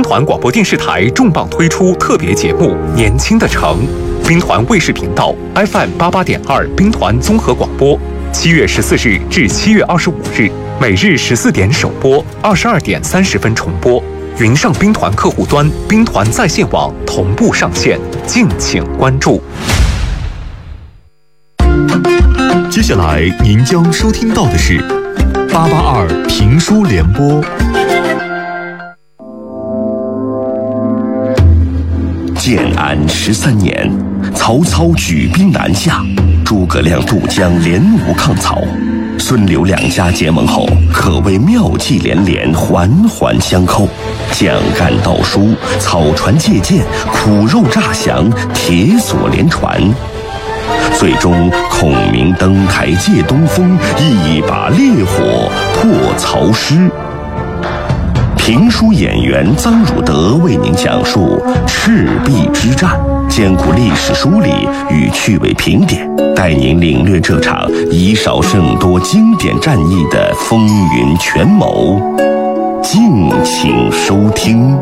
团广播电视台重磅推出特别节目《年轻的城》，兵团卫视频道 FM88.2兵团综合广播，7月14日至7月25日，每日14点首播，22点30分重播。云上兵团客户端、兵团在线网同步上线，敬请关注。 接下来您将收听到的是882评书联播。 建安13年，曹操举兵南下，诸葛亮渡江联吴抗曹，孙刘两家结盟后，可谓妙计连连，环环相扣，将干道书，草船借箭，苦肉诈降，铁索连传。最终孔明登台借东风，一把烈火破曹师。评书演员臧汝德为您讲述赤壁之战，兼顾历史梳理与趣味评点，带您领略这场以少胜多经典战役的风云权谋。敬请收听。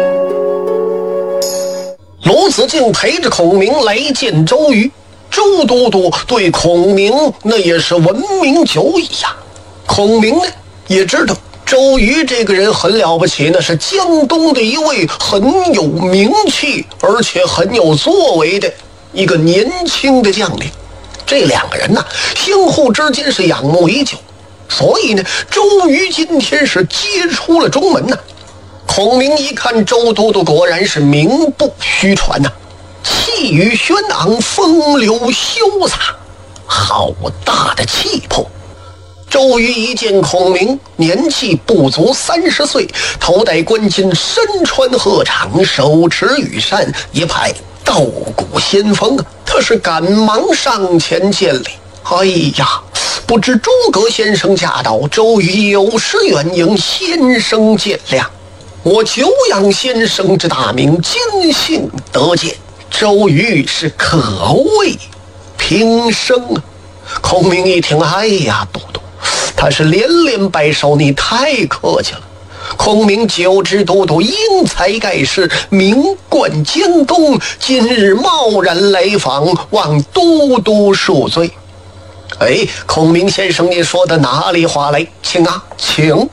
鲁子敬陪着孔明来见周瑜，周都督对孔明那也是闻名久矣呀。孔明呢也知道周瑜这个人很了不起，那是江东的一位很有名气而且很有作为的一个年轻的将领。这两个人呢相互之间是仰慕已久，所以呢周瑜今天是接出了中门呐。孔明一看周都督果然是名不虚传呐，气宇轩昂，风流潇洒，好大的气魄。周瑜一见孔明，年纪不足30岁，头戴冠巾，身穿鹤氅，手持羽扇，一派道骨仙风啊！他是赶忙上前见礼。哎呀，不知诸葛先生驾到，周瑜有失远迎，先生见谅。我久仰先生之大名，今幸得见，周瑜是可谓平生啊！孔明一听，哎呀，都督，他是连连摆手，你太客气了。孔明久知都督英才盖世，名冠江东，今日贸然来访，望都督恕罪。哎，孔明先生，你说的哪里话来？请啊，请。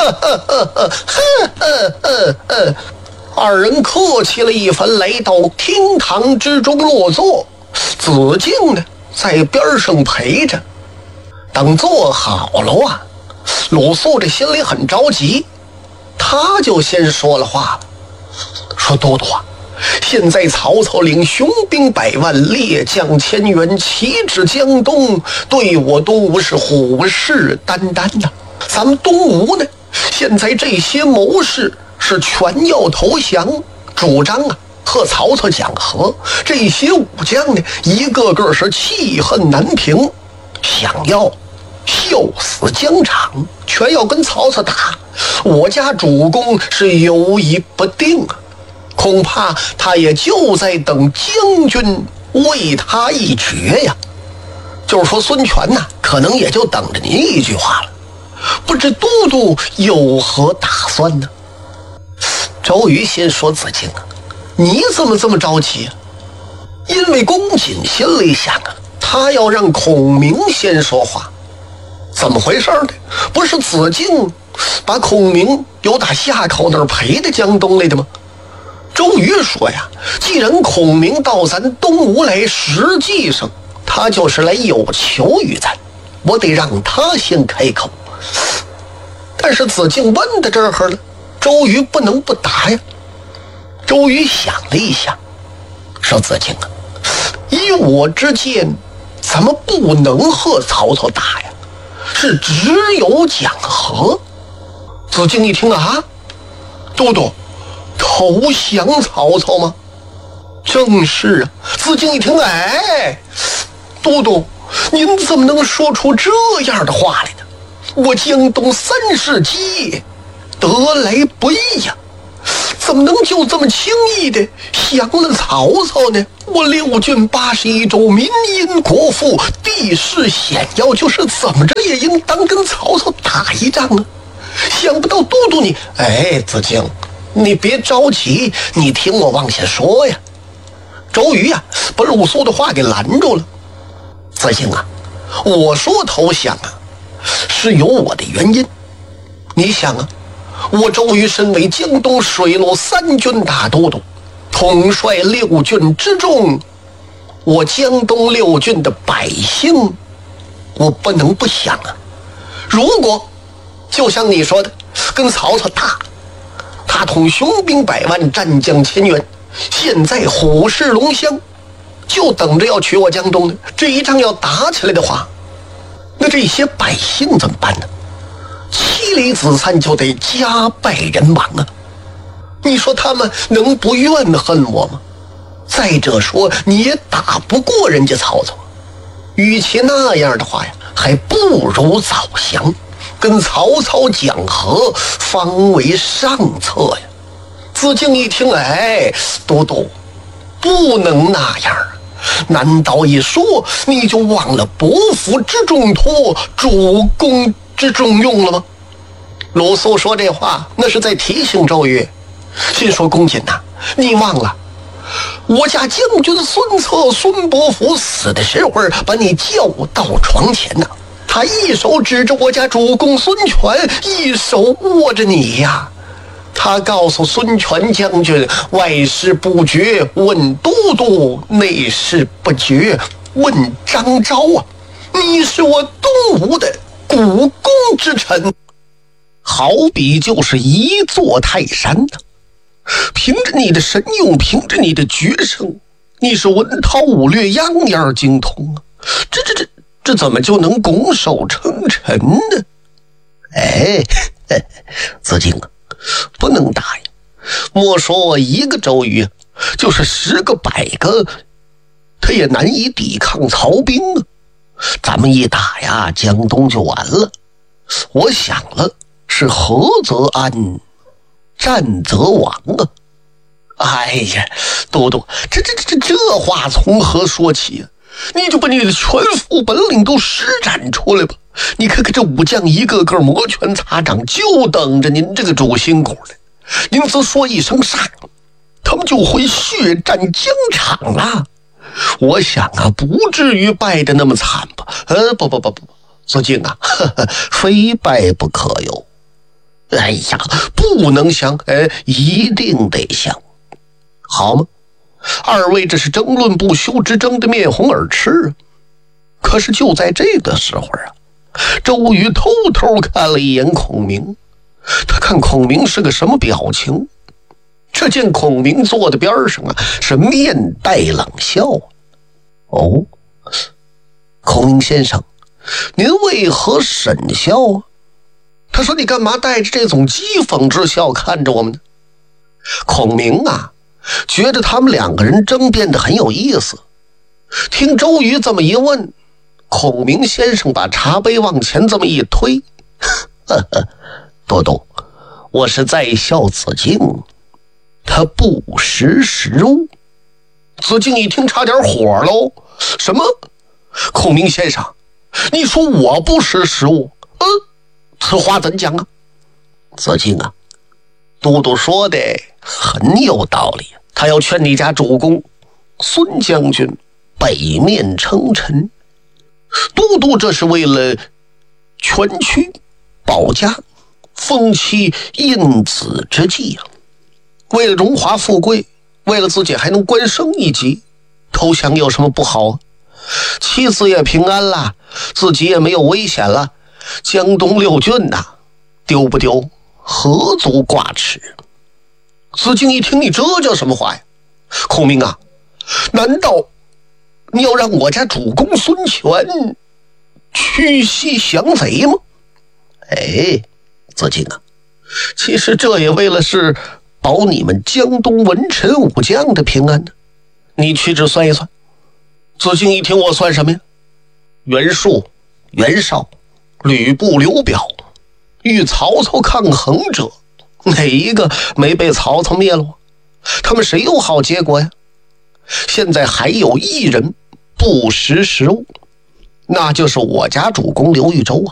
二人客气了一番，来到厅堂之中落座。子敬呢在边上陪着。等坐好了啊，鲁肃这心里很着急，他就先说了话了，说都督啊，现在曹操领雄兵100万，列将千员，旗至江东，对我东吴是虎视眈眈呐。咱们东吴呢，现在这些谋士是全要投降，主张啊和曹操讲和。这些武将呢，一个个是气恨难平，想要秀死疆场，全要跟曹操打。我家主公是犹疑不定啊，恐怕他也就在等将军为他一决呀。就是说孙权呐，可能也就等着您一句话了。不知都督有何打算呢？周瑜先说，子敬啊，你怎么这么着急啊？因为公瑾心里想啊，他要让孔明先说话。怎么回事呢？不是子敬把孔明由打夏口那儿陪到江东来的吗？周瑜说呀，既然孔明到咱东吴来，实际上他就是来有求于咱，我得让他先开口。但是子敬问到这儿了，周瑜不能不答呀。周瑜想了一想，说子敬啊，依我之见，咱们不能和曹操打呀，是只有讲和。子敬一听啊，都督投降曹操吗？正是啊。子敬一听，哎，都督您怎么能说出这样的话来呢？我江东3世基业，得来不易呀，怎么能就这么轻易的降了曹操呢？我6郡81州，民因国富，地势险要，就是怎么着也应当跟曹操打一仗啊。想不到都督你，哎，子敬， 你别着急，你听我往下说呀。周瑜啊，把鲁肃的话给拦住了。子敬啊，我说投降啊，是有我的原因。你想啊，我周瑜身为江东水陆三军大都督，统帅6郡之众，我江东6郡的百姓，我不能不想啊。如果就像你说的，跟曹操打，他统雄兵100万，战将千员，现在虎视龙骧，就等着要取我江东呢。这一仗要打起来的话，那这些百姓怎么办呢？妻离子散，就得家败人亡啊！你说他们能不怨恨我吗？再者说，你也打不过人家曹操，与其那样的话呀，还不如早降，跟曹操讲和，方为上策呀。子敬一听，哎，都不能那样啊！难道一说你就忘了伯服之重托，主公之重用了吗？鲁肃说这话，那是在提醒周瑜，心说公瑾呐，你忘了我家将军孙策、孙伯符死的时候，把你叫到床前呐，他一手指着我家主公孙权，一手握着你呀。他告诉孙权将军，外事不决问都督，内事不决问张昭啊！你是我东吴的股肱之臣，好比就是一座泰山呢。凭着你的神用，凭着你的决胜，你是文韬武略样样精通啊！这怎么就能拱手称臣呢？哎，子敬啊，不能打呀！莫说我一个周瑜，就是10个100个，他也难以抵抗曹兵啊！咱们一打呀，江东就完了。我想了，是和则安，战则亡啊！哎呀，都督，这话从何说起啊？你就把你的全副本领都施展出来吧！你看看这武将一个个摩拳擦掌，就等着您这个主心骨了。您只说一声杀，他们就会血战疆场了。我想啊，不至于败得那么惨吧？不，子敬啊，非败不可有。哎呀，不能降，一定得降，好吗？二位这是争论不休，直争得面红耳赤啊！可是就在这个时候啊，周瑜偷偷看了一眼孔明，他看孔明是个什么表情？只见孔明坐在边上啊，是面带冷笑啊。哦，孔明先生，您为何沈笑啊？他说：“你干嘛带着这种讥讽之笑看着我们呢？”孔明啊，觉得他们2个人争辩得很有意思。听周瑜这么一问，孔明先生把茶杯往前这么一推，多多，我是在笑子敬，他不识时务。子敬一听差点火喽，什么？孔明先生，你说我不识时务？此话怎讲啊？子敬啊，都督说的很有道理，他要劝你家主公孙将军北面称臣。都督这是为了全区保家封妻印子之计啊，为了荣华富贵，为了自己还能官升一级，投降有什么不好啊？妻子也平安了，自己也没有危险了，江东6郡呐，丢不丢何足挂齿。子敬一听，你这叫什么话呀？孔明啊，难道你要让我家主公孙权屈膝降贼吗？子敬啊，其实这也为了是保你们江东文臣武将的平安呢。你屈指算一算。子敬一听，我算什么呀？袁术、袁绍、吕布、刘表，与曹操抗衡者，哪一个没被曹操灭了？他们谁有好结果呀？现在还有一人不识时务，那就是我家主公刘豫州啊。